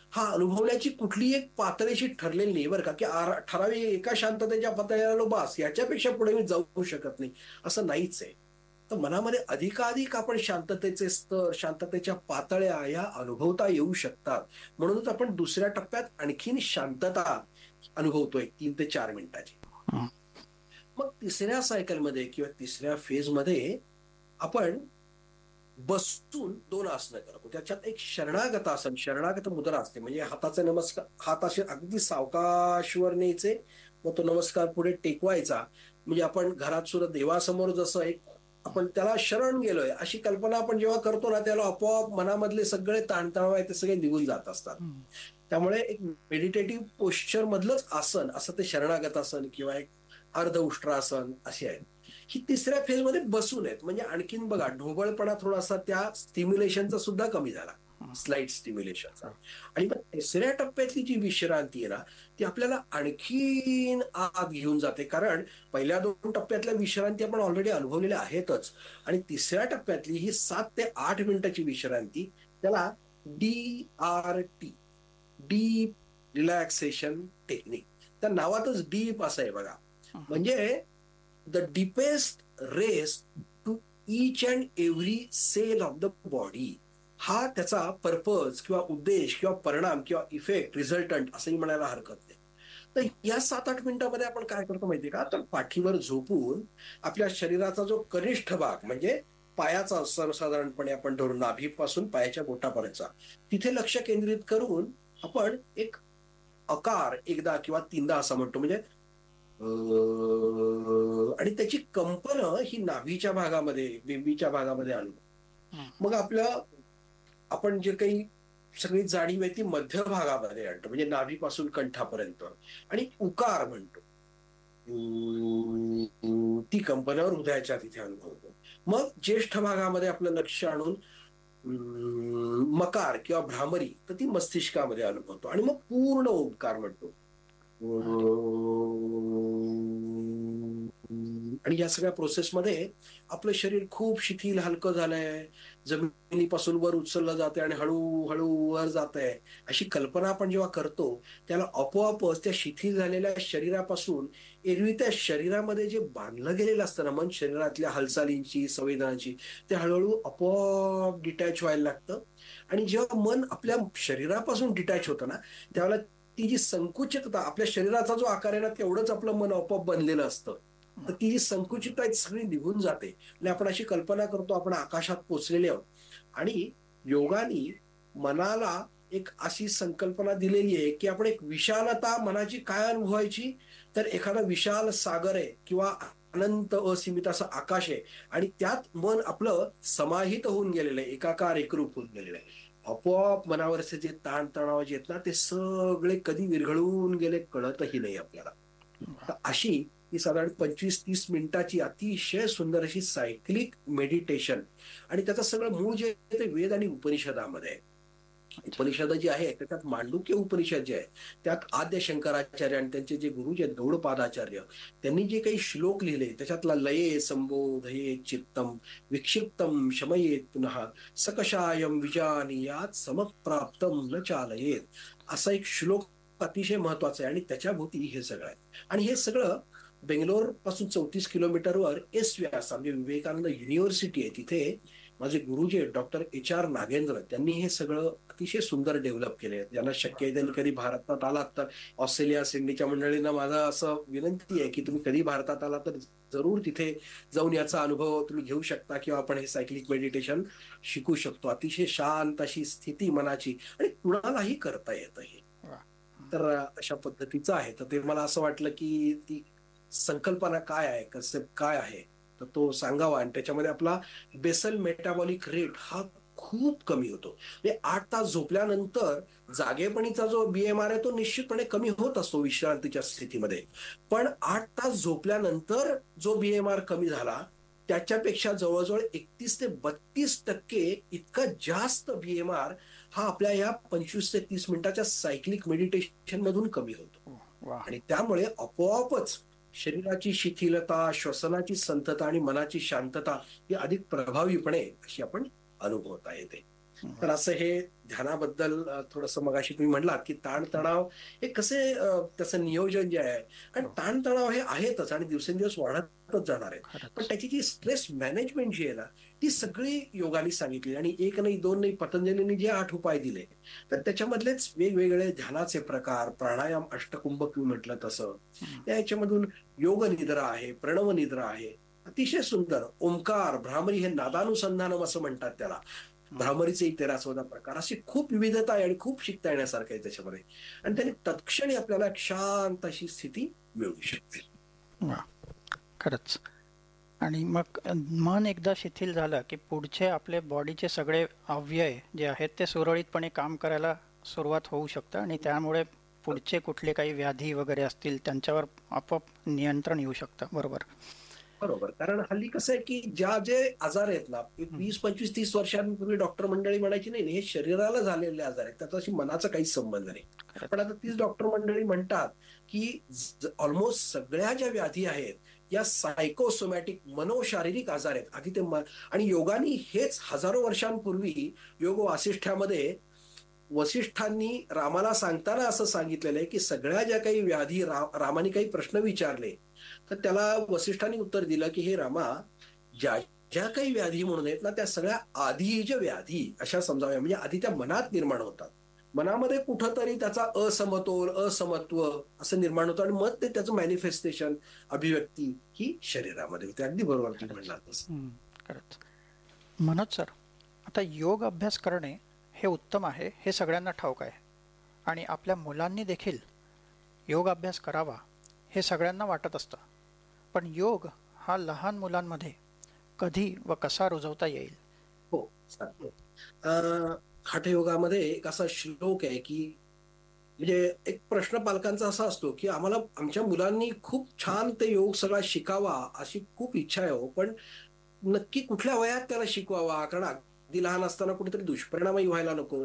हा अनुभवण्याची कुठली एक पातळीशी ठरलेली नाही बरं का, की ठराविक एका शांततेच्या पातळीला बास याच्यापेक्षा पुढे मी जाऊ शकत नाही असं नाहीच आहे. तर मनामध्ये अधिकाधिक आपण शांततेचे स्तर, शांततेच्या पातळ्या या अनुभवता येऊ शकतात. म्हणूनच आपण दुसऱ्या टप्प्यात आणखीन शांतता अनुभवतोय तीन ते चार मिनिटाची. मग तिसऱ्या सायकलमध्ये किंवा तिसऱ्या फेजमध्ये आपण बसून दोन आसनं करतो. त्याच्यात एक शरणागत आसन, शरणागत मुद्रा असते. म्हणजे हाताचे नमस्कार, हात असे अगदी सावकाशवर न्यायचे, मग तो नमस्कार पुढे टेकवायचा. म्हणजे आपण घरात सुद्धा देवासमोर जसं एक आपण त्याला शरण गेलोय अशी कल्पना आपण जेव्हा करतो ना, त्याला आपोआप मनामधले सगळे ताणतणाव आहेत ते सगळे निघून जात असतात. त्यामुळे एक मेडिटेटिव्ह पोश्चर मधलंच आसन असं ते शरणागत आसन किंवा एक अर्ध उष्ट्रासन असे आहेत. ही तिसऱ्या फेज मध्ये बसून आहेत. म्हणजे आणखीन बघा ढोबळपणा थोडासा त्या स्टिम्युलेशनचा सुद्धा कमी झाला, स्लाइट स्टिम्युलेशनचा. आणि मग तिसऱ्या टप्प्यातली जी विश्रांती आहे ना, ती आपल्याला आणखीन आत घेऊन जाते. कारण पहिल्या दोन टप्प्यातल्या विश्रांती आपण ऑलरेडी अनुभवलेल्या आहेतच, आणि तिसऱ्या टप्प्यातली ही सात ते आठ मिनिटाची विश्रांती, त्याला D R T, deep relaxation technique, त्या नावातच डीप असं आहे बघा. म्हणजे the deepest rest to each and every sale of the body, हा त्याचा पर्पज किंवा उद्देश किंवा परिणाम किंवा इफेक्ट, रिझल्टंट असंही म्हणायला हरकत नाही. तर या सात आठ मिनिटांमध्ये आपण काय करतो माहितीये का, तर पाठीवर झोपून आपल्या शरीराचा जो कनिष्ठ भाग म्हणजे पायाचा सर्वसाधारणपणे आपण धरून नाभीपासून पायाच्या बोटापर्यंतचा तिथे लक्ष केंद्रित करून आपण एक आकार एकदा किंवा तीनदा असा म्हणतो. म्हणजे आणि त्याची कंपन ही नाभीच्या भागामध्ये, बिंबीच्या भागामध्ये आणू. मग आपलं आपण जे काही सगळी जाणीव आहे ती मध्य भागामध्ये आणतो, म्हणजे नाभीपासून कंठापर्यंत, आणि उकार म्हणतो. ती कंपनावर हृदयाच्या तिथे अनुभवतो. मग ज्येष्ठ भागामध्ये आपलं लक्ष आणून मकार किंवा भ्रामरी, तर ती मस्तिष्कामध्ये अनुभवतो. आणि मग पूर्ण ओंकार म्हणतो. आणि या सगळ्या प्रोसेसमध्ये आपलं शरीर खूप शिथिल हलकं झालंय, जमिनीपासून वर उचललं जाते आणि हळूहळू वर जात आहे अशी कल्पना आपण जेव्हा करतो, त्याला आपोआपच त्या शिथिल झालेल्या शरीरापासून एरवी त्या शरीरामध्ये जे बांधलं गेलेलं असतं ना मन, शरीरातल्या हालचालींची, संवेदनांची, ते हळूहळू आपोआप डिटॅच व्हायला लागतं. आणि जेव्हा मन आपल्या शरीरापासून डिटॅच होतं ना, त्यावेळेला ती जी संकुचितता, आपल्या शरीराचा जो आकार आहे ना तेवढंच आपलं मन आपोआप बनलेलं असतं, तर ती जी संकुचितता आहे सगळी निघून जाते. आणि आपण अशी कल्पना करतो आपण आकाशात पोचलेले आहोत. आणि योगानी मनाला एक अशी संकल्पना दिलेली आहे की आपण एक विशालता मनाची काय अनुभवायची, तर एखादा विशाल सागर आहे किंवा अनंत असीमित असं आकाश आहे, आणि त्यात मन आपलं समाहित होऊन गेलेलं आहे, एकाकार एकरूप होऊन गेलेलं आहे. आपोआप मनावरचे जे ताणतणाव जे आहेत ना ते सगळे कधी विरघळून गेले कळतही नाही आपल्याला. तर अशी ही साधारण पंचवीस तीस मिनिटाची अतिशय सुंदर अशी सायक्लिक मेडिटेशन, आणि त्याचं सगळं मूळ जे ते वेद आणि उपनिषदामध्ये आहे. उपनिषद जी आहे त्याच्यात मांडुक्य उपनिषद जे आहे त्यात आद्य शंकराचार्य आणि त्यांचे जे गुरु जे गौडपादाचार्य, त्यांनी जे काही श्लोक लिहिले त्याच्यातला लये संबोधये चित्तम विक्षिप्तम शमयेत पुन्हा सकषायम विजानीयात समप्राप्तम न चालयेत, असा एक श्लोक अतिशय महत्वाचा आहे. आणि त्याच्या भोवती हे सगळं आहे. आणि हे सगळं बेंगलोर पासून चौतीस किलोमीटरवर एस व्यास म्हणजे विवेकानंद युनिव्हर्सिटी आहे, तिथे माझे गुरुजी डॉक्टर एच आर नागेंद्र, त्यांनी हे सगळं अतिशय सुंदर डेव्हलप केले. ज्यांना शक्य आहे त्यांनी कधी भारतात आलात तर, ऑस्ट्रेलिया सिडनीच्या मंडळींना माझा असं विनंती आहे की तुम्ही कधी भारतात आला तर जरूर तिथे जाऊन याचा अनुभव तुम्ही घेऊ शकता, किंवा आपण हे सायक्लिक मेडिटेशन शिकू शकतो. अतिशय शांत अशी स्थिती मनाची, आणि कुणालाही करता येतं हे. तर अशा पद्धतीचं आहे. तर ते मला असं वाटलं की ती संकल्पना काय आहे, कन्सेप्ट काय आहे, तर तो सांगावा. आणि त्याच्यामध्ये आपला बेसल मेटाबॉलिक रेट हा खूप कमी होतो. म्हणजे आठ तास झोपल्यानंतर जागेपणीचा जो बीएमआर आहे तो निश्चितपणे कमी होत असतो विश्रांतीच्या स्थितीमध्ये, पण आठ तास झोपल्यानंतर जो बीएमआर कमी झाला त्याच्यापेक्षा जवळजवळ एकतीस ते बत्तीस टक्के इतका जास्त बीएमआर हा आपल्या या पंचवीस ते तीस मिनिटाच्या सायक्लिक मेडिटेशन मधून कमी होतो. आणि त्यामुळे आपोआपच शरीराची शिथिलता, श्वसनाची संथता आणि मनाची शांतता ही अधिक प्रभावीपणे अशी आपण अनुभवता येते. तर असं हे ध्यानाबद्दल थोडंसं मगाशी तुम्ही म्हणलात की ताणतणाव हे कसे त्याचं नियोजन जे आहे, कारण ताणतणाव हे आहेतच आणि दिवसेंदिवस वाढतच जाणार आहे, पण त्याची जी स्ट्रेस मॅनेजमेंट जी आहे ना ती सगळी योगाने सांगितली. आणि एक नाही दोन नाही, पतंजलीने जे आठ उपाय दिले तर त्याच्यामधलेच वेगवेगळे ध्यानाचे प्रकार, प्राणायाम अष्टकुंभक तुम्ही म्हटलं तसं, या याच्यामधून योग निद्रा आहे, प्रणव निद्रा आहे, अतिशय सुंदर. ओंकार, भ्रामरी हे नादानुसंधानम असं म्हणतात त्याला, भ्रामरीचे तेरा चौदा प्रकार, अशी खूप विविधता आहे आणि खूप शिकता येण्यासारखं आहे त्याच्यामध्ये. आणि त्याने तत्क्षणी आपल्याला एक शांत अशी स्थिती मिळू शकते. खरंच. आणि मग मन एकदा शिथिल झालं की पुढचे आपले बॉडीचे सगळे अवयव जे आहेत ते सुरळीतपणे काम करायला सुरुवात होऊ शकतं आणि त्यामुळे पुढचे कुठले काही व्याधी वगैरे असतील त्यांच्यावर आपोआप नियंत्रण येऊ शकतं. बरोबर बरोबर. कारण हल्ली कसं आहे की ज्या जे आजार आहेत ना, वीस पंचवीस तीस वर्षांपूर्वी डॉक्टर मंडळी म्हणायची नाही हे शरीराला झालेले आजार आहेत, त्याच्याशी मनाचा काहीच संबंध नाही. पण आता तीच डॉक्टर मंडळी म्हणतात की ऑलमोस्ट सगळ्या ज्या व्याधी आहेत या सायकोसोमॅटिक मनोशारीरिक आजार आहेत. आधी ते आणि योगानी हेच हजारो वर्षांपूर्वी योग वासिष्ठ्यामध्ये वसिष्ठांनी रामाला सांगताना असं सांगितलेलं आहे की सगळ्या ज्या काही व्याधी रामाने काही प्रश्न विचारले तर त्याला वसिष्ठांनी उत्तर दिलं की हे रामा, ज्या ज्या काही व्याधी म्हणून आहेत ना त्या सगळ्या आधी ज्या व्याधी अशा समजाव्या, म्हणजे आधी त्या मनात निर्माण होतात, मनामध्ये कुठंतरी त्याचा असमतोल असमत्व असं निर्माण होतं आणि मग ते त्याचं मॅनिफेस्टेशन अभिव्यक्ती ही शरीरामध्ये होते. अगदी बरोबर तुम्ही म्हणलात तसं. खरंच. मनोज सर, आता योग अभ्यास करणे हे उत्तम आहे हे सगळ्यांना ठाऊक आहे आणि आपल्या मुलांनी देखील योग अभ्यास करावा हे सगळ्यांना वाटत असतं, पण योग हा लहान मुलांमध्ये कधी व कसा रुजवता येईल? हो, हठयोगामध्ये एक असा श्लोक आहे की म्हणजे एक प्रश्न पालकांचा असा असतो की आम्हाला आमच्या मुलांनी खूप छान ते योग सगळा शिकावा अशी खूप इच्छा आहे हो, पण नक्की कुठल्या वयात त्याला शिकवावा, कारण अगदी लहान असताना कुठेतरी दुष्परिणामही व्हायला नको.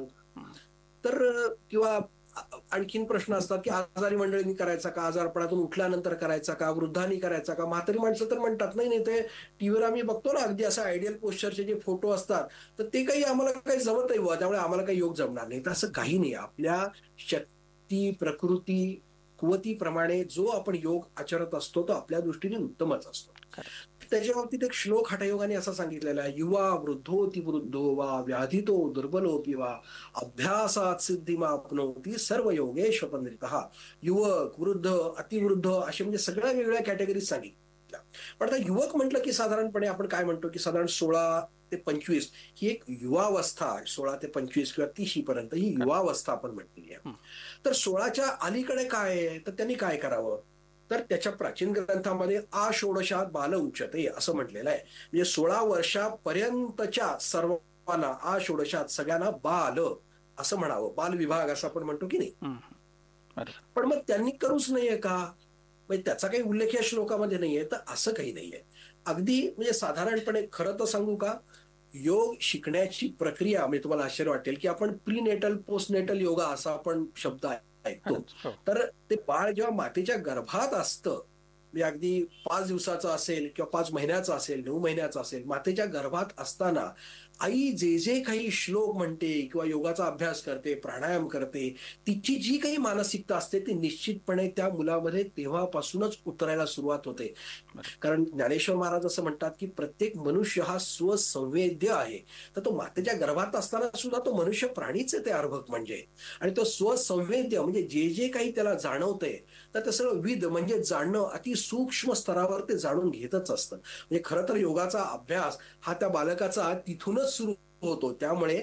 तर किंवा आणखीन प्रश्न असतात की आजारी मंडळींनी करायचा का, आजारपणातून उठल्यानंतर करायचा का, वृद्धांनी करायचा का. म्हातारी माणसं तर म्हणतात नाही नाही ते टीव्हीवर आम्ही बघतो ना अगदी असं आयडियल पोस्चरचे जे फोटो असतात तर ते काही आम्हाला काही जमत नाही बुवा, त्यामुळे आम्हाला काही योग जमणार नाही. तर असं काही नाही. आपल्या शक्ती प्रकृती कुवतीप्रमाणे जो आपण योग आचरत असतो तो आपल्या दृष्टीने उत्तमच असतो. त्याच्या बाबतीत एक श्लोक हठयोगाने असा सांगितलेला आहे, युवा वृद्धोति वृद्धो वा व्याधितो दुर्बलोपि वा अभ्यासात सिद्धिमाप्नोति सर्व योगेश्वपंडितः. युवक, वृद्ध, अतिवृद्ध असे म्हणजे सगळ्या वेगळ्या कॅटेगरीज सांगितल्या. पण आता युवक म्हटलं की साधारणपणे आपण काय म्हणतो की साधारण सोळा ते पंचवीस ही एक युवावस्था, सोळा ते पंचवीस किंवा तीस पर्यंत ही युवावस्था आपण म्हटलेली आहे. तर सोळाच्या अलीकडे काय आहे तर त्यांनी काय करावं, तर त्याच्या प्राचीन ग्रंथामध्ये आ षोडशात बाल उच्यते असं म्हटलेलं आहे. म्हणजे सोळा वर्षापर्यंतच्या सर्वांना आ षोडशात सगळ्यांना बाल असं म्हणावं, बाल विभाग असं आपण म्हणतो की नाही. पण मग त्यांनी करूच नाहीये का, म्हणजे त्याचा काही उल्लेख या श्लोकामध्ये नाहीये, तर असं काही नाहीये. अगदी म्हणजे साधारणपणे खरं तर सांगू का, योग शिकण्याची प्रक्रिया म्हणजे तुम्हाला आश्चर्य वाटेल की आपण प्रीनेटल पोस्टनेटल योगा असा आपण शब्द ऐकतो. तर ते बाळ जेव्हा मातेच्या गर्भात असतं, म्हणजे अगदी पाच दिवसाचं असेल किंवा पाच महिन्याचं असेल, नऊ महिन्याचं असेल, मातेच्या गर्भात असताना आई जे जे काही श्लोक म्हणते किंवा योगाचा अभ्यास करते, प्राणायाम करते, तिची जी काही मानसिकता असते ती निश्चितपणे त्या मुलामध्ये तेव्हापासूनच उतरायला सुरुवात होते. कारण ज्ञानेश्वर महाराज असं म्हणतात की प्रत्येक मनुष्य हा स्वसंवेद्य आहे. तर तो मातेच्या गर्भात असताना सुद्धा तो मनुष्य प्राणीच आहे ते अर्भक म्हणजे. आणि तो स्वसंवेद्य म्हणजे जे जे काही त्याला जाणवतंय तर ते सगळं विद म्हणजे जाणणं अति सूक्ष्म स्तरावर ते जाणून घेतच असतं. म्हणजे खरं तर योगाचा अभ्यास हा त्या बालकाचा तिथूनच सुरू होतो. त्यामुळे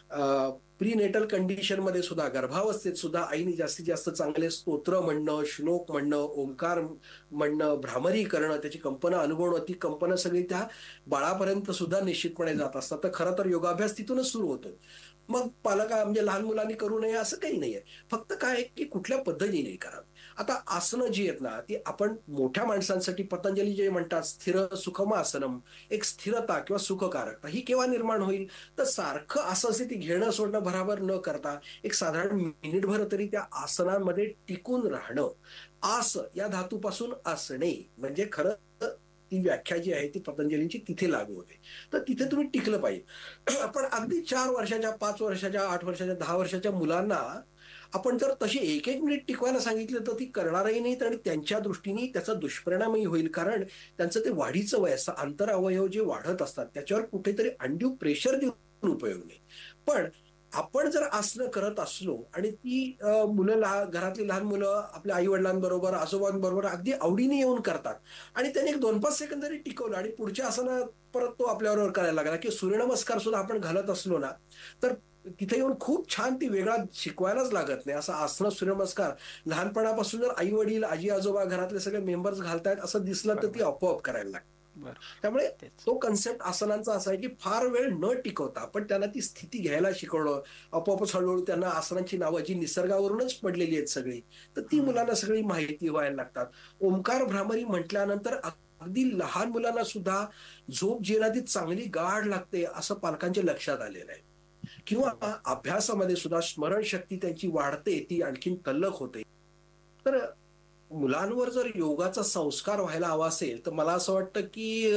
प्रीनेटल कंडिशन मध्ये सुद्धा, गर्भावस्थेत सुद्धा आईने जास्तीत जास्त चांगले स्तोत्र म्हणणं, श्लोक म्हणणं, ओंकार म्हणणं, भ्रामरी करणं, त्याची कल्पना अनुभवणं, ती कल्पना सगळी त्या बाळापर्यंत सुद्धा निश्चितपणे जात असतात. तर खरं तर योगाभ्यास तिथूनच सुरू होतो. मग पालका म्हणजे लहान मुलांनी करू नये असं काही नाहीये, फक्त काय की कुठल्या पद्धतीने करावं. आता आसनं जी आहेत ना ती आपण मोठ्या माणसांसाठी पतंजली जे म्हणतात स्थिर सुखम आसनम, एक स्थिरता किंवा सुखकारकता ही केव्हा निर्माण होईल, तर सारखं असं ती घेणं सोडणं भराभर न करता एक साधारण मिनिटभर तरी त्या आसनांमध्ये टिकून राहणं. आस या धातूपासून असणे म्हणजे खरं ती व्याख्या जी आहे ती पतंजलींची तिथे लागू होते. तर तिथे तुम्ही टिकलं पाहिजे. पण अगदी चार वर्षाच्या, पाच वर्षाच्या, आठ वर्षाच्या, दहा वर्षाच्या मुलांना आपण जर तशी एक एक मिनिट टिकवायला सांगितलं तर ती करणारही नाहीत आणि त्यांच्या दृष्टीने त्याचा दुष्परिणामही होईल. कारण त्यांचं ते वाढीचं वय असतं, आंतर अवयव जे वाढत असतात त्याच्यावर कुठेतरी अनड्यू प्रेशर देऊन उपयोग नाही. पण आपण जर आसनं करत असलो आणि ती मुलं लहान, घरातली लहान मुलं आपल्या आई वडिलांबरोबर, आजोबांबरोबर अगदी आवडीने येऊन करतात आणि त्यांनी एक दोन पाच सेकंद जरी टिकवलं आणि पुढच्या आसनं परत तो आपल्याबरोबर करायला लागला, की सूर्यनमस्कार सुद्धा आपण घालत असलो ना तर तिथे येऊन खूप छान ती वेगळा शिकवायलाच लागत नाही. असं आसनं, सूर्यनमस्कार लहानपणापासून जर आई वडील, आजी आजोबा, घरातले सगळे मेंबर्स घालतायत असं दिसलं तर ती आपोआप करायला लागते. त्यामुळे तो कन्सेप्ट आसनांचा असा आहे की फार वेळ न टिकवता आपण त्यांना ती स्थिती घ्यायला शिकवणं, आपोआपच हळूहळू त्यांना आसनांची नावं जी निसर्गावरूनच पडलेली आहेत सगळी, तर ती मुलांना सगळी माहिती व्हायला लागतात. ओंकार भ्रामरी म्हटल्यानंतर अगदी लहान मुलांना सुद्धा झोप जी ना ती चांगली गाढ लागते असं पालकांच्या लक्षात आलेलं आहे. किंवा अभ्यासामध्ये सुद्धा स्मरणशक्ती त्यांची वाढते, ती आणखीन तल्लख होते. तर मुलांवर जर योगाचा संस्कार व्हायला हवा असेल तर मला असं वाटतं की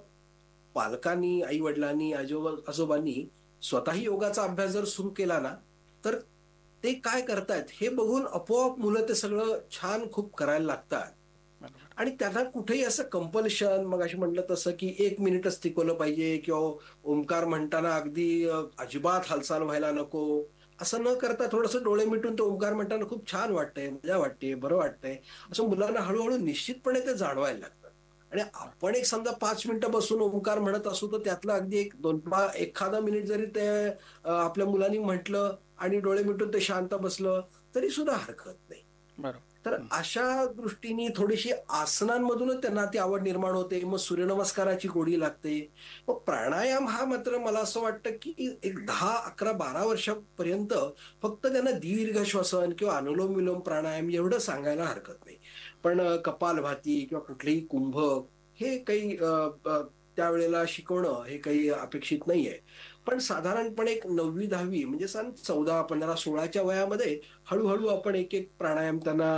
पालकांनी, आई वडिलांनी, आजोबा आजोबांनी स्वतःही योगाचा अभ्यास जर सुरू केला ना तर ते काय करतायत हे बघून आपोआप मुलं ते सगळं छान खूप करायला लागतात. आणि त्यांना कुठेही असं कंपल्शन, मग अशी म्हटलं तसं की एक मिनिटच टिकवलं पाहिजे किंवा ओंकार म्हणताना अगदी अजिबात हालचाल व्हायला नको असं न करता थोडंसं डोळे मिटून तो ओंकार म्हणताना खूप छान वाटतंय, मजा वाटते, बरं वाटतंय असं मुलांना हळूहळू निश्चितपणे ते जाणवायला लागतं. आणि आपण एक समजा पाच मिनिटं बसून ओंकार म्हणत असू तर त्यातलं अगदी एक दोन एखादा मिनिट जरी ते आपल्या मुलांनी म्हटलं आणि डोळे मिटून ते शांत बसलं तरी सुद्धा हरकत नाही. बरोबर. तर अशा दृष्टीने थोडीशी आसनांमधूनच त्यांना ती आवड निर्माण होते. मग सूर्यनमस्काराची गोडी लागते. मग प्राणायाम हा मात्र मला असं वाटतं की एक दहा अकरा बारा वर्षापर्यंत फक्त त्यांना दीर्घ श्वसन किंवा अनुलोम विलोम प्राणायाम एवढं सांगायला हरकत नाही. पण कपालभाती किंवा कुठलेही कुंभक हे काही त्यावेळेला शिकवणं हे काही अपेक्षित नाहीये. पण साधारणपणे एक नववी दहावी म्हणजे सन चौदा पंधरा सोळाच्या वयामध्ये हळूहळू आपण एक एक प्राणायाम त्यांना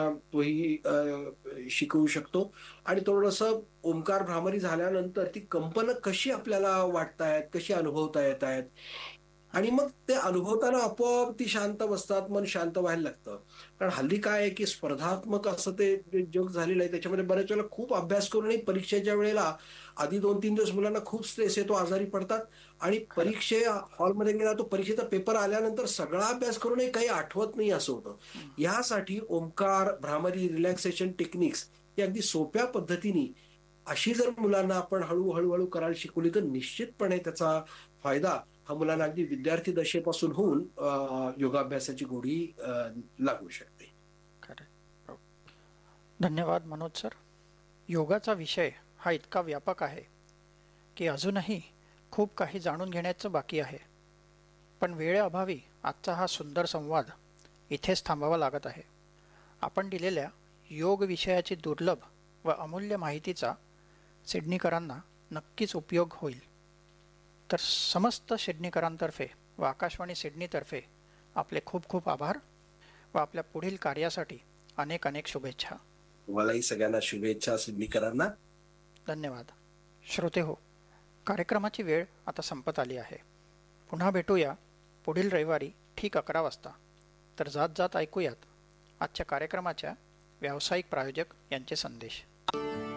तोही शिकवू शकतो. आणि थोडंसं ओंकार भ्रामरी झाल्यानंतर ती कंपनं कशी आपल्याला वाटतायत, कशी अनुभवता येत आहेत आणि मग ते अनुभवताना आपोआप ती शांत बसतात, मन शांत व्हायला लागतं. कारण हल्ली काय आहे की स्पर्धात्मक असं ते जग झालेलं आहे, त्याच्यामध्ये बऱ्याच वेळेला खूप अभ्यास करूनही परीक्षेच्या वेळेला आधी दोन तीन दिवस मुलांना खूप स्ट्रेस येतो, आजारी पडतात आणि परीक्षे हॉलमध्ये गेला तो परीक्षेचा पेपर आल्यानंतर सगळा अभ्यास करूनही काही आठवत नाही असं होतं. यासाठी ओंकार भ्रामरी रिलॅक्सेशन टेक्निक्स ही अगदी सोप्या पद्धतीने अशी जर मुलांना आपण हळूहळू हळू करायला शिकवली तर निश्चितपणे त्याचा फायदा हा मुलांना अगदी विद्यार्थी दशेपासून होऊन योगाभ्यासाची गोडी लागू शकते. धन्यवाद मनोज सर. योगाचा विषय हा इतका व्यापक आहे की अजूनही खूप काही जाणून घेण्याचं बाकी आहे. पण वेळेअभावी आजचा हा सुंदर संवाद इथेच थांबावा लागत आहे. आपण दिलेल्या योग विषयाची दुर्लभ व अमूल्य माहितीचा सिडनीकरांना नक्कीच उपयोग होईल. तर समस्त सिडनीकरांतर्फे व आकाशवाणी सिडनीतर्फे आपले खूप खूप आभार व आपल्या पुढील कार्यासाठी अनेक अनेक शुभेच्छा. तुम्हालाही सगळ्यांना शुभेच्छा सिडनीकरांना. धन्यवाद. श्रोते हो, कार्यक्रमाची वेळ आता संपत आली आहे. पुन्हा भेटूया पुढील रविवारी ठीक अकरा वाजता. तर जात जात ऐकूयात आजच्या कार्यक्रमाच्या व्यावसायिक प्रायोजक यांचे संदेश.